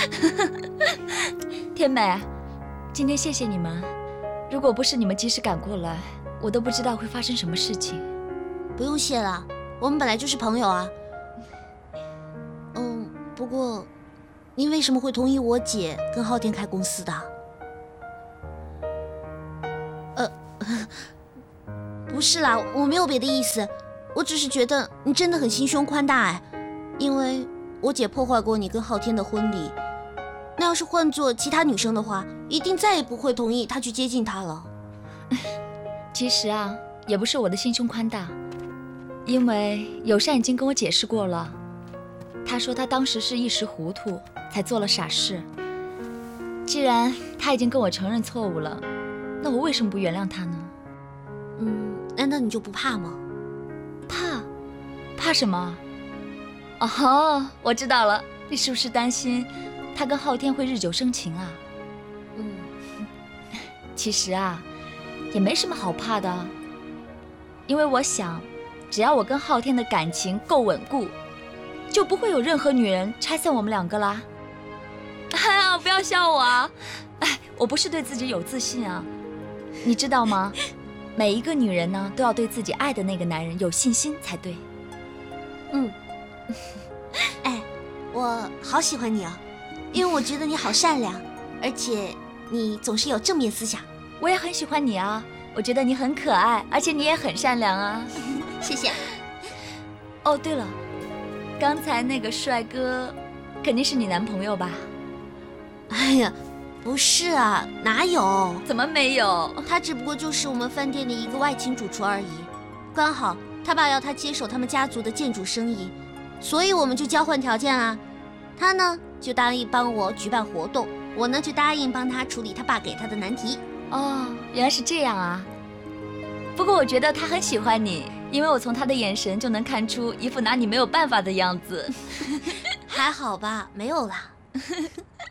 天美，今天谢谢你们，如果不是你们及时赶过来，我都不知道会发生什么事情。 不用谢了，我们本来就是朋友啊。不过，您为什么会同意我姐跟昊天开公司的？不是啦，我没有别的意思，我只是觉得你真的很心胸宽大哎。因为我姐破坏过你跟昊天的婚礼，那要是换做其他女生的话，一定再也不会同意他去接近她了。 其实啊，也不是我的心胸宽大，因为友善已经跟我解释过了，他说他当时是一时糊涂才做了傻事。既然他已经跟我承认错误了，那我为什么不原谅他呢？ 难道你就不怕吗？ 怕什么？哦，我知道了，你是不是担心他跟昊天会日久生情啊？其实啊，也没什么好怕的，因为我想，只要我跟昊天的感情够稳固，就不会有任何女人拆散我们两个啦。哎呀，不要笑我啊！我不是对自己有自信啊，你知道吗？每一个女人呢，都要对自己爱的那个男人有信心才对。 我好喜欢你啊，因为我觉得你好善良，而且你总是有正面思想。 我也很喜欢你啊，我觉得你很可爱，而且你也很善良啊。 谢谢。 哦，对了，刚才那个帅哥肯定是你男朋友吧？ 哎呀，不是啊，哪有？ 怎么没有？ 他只不过就是我们饭店的一个外勤主厨而已。刚好他爸要他接手他们家族的建筑生意，所以我们就交换条件啊。他呢就答应帮我举办活动，我呢就答应帮他处理他爸给他的难题。 哦，原来是这样啊。不过我觉得他很喜欢你，因为我从他的眼神就能看出一副拿你没有办法的样子。 还好吧，没有啦。